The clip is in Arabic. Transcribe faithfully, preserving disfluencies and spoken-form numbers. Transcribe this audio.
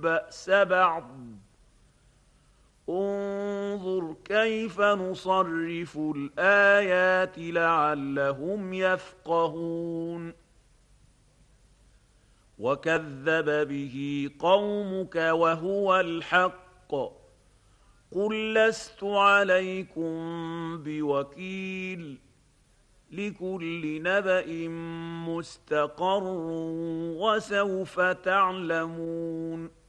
بأس بعض انظر كيف نصرف الآيات لعلهم يفقهون وكذب به قومك وهو الحق قل لست عليكم بوكيل لكل نبأ مستقر وسوف تعلمون